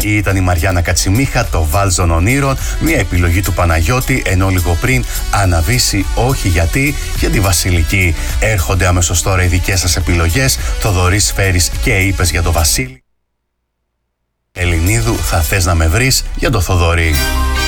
Ήταν η Μαριάννα Κατσιμίχα, το Βάλζον Ονείρων, μια επιλογή του Παναγιώτη, ενώ λίγο πριν Αναβήσει όχι γιατί, για τη Βασιλική. Έρχονται αμέσως τώρα οι δικές σας επιλογές. Θοδωρής Φέρης και είπες για το Βασίλη. Ελληνίδου, θα θες να με βρεις, για το Θοδωρή.